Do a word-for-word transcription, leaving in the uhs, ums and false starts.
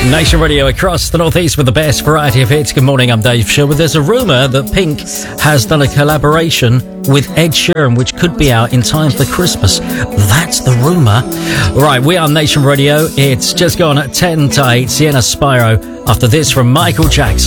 Nation Radio across the northeast with the best variety of hits. Good morning, I'm Dave Sherwood. There's a rumour that Pink has done a collaboration with Ed Sheeran, which could be out in time for Christmas. That's the rumour. Right, we are Nation Radio. It's just gone at ten to eight. Sienna Spyro after this from Michael Jackson.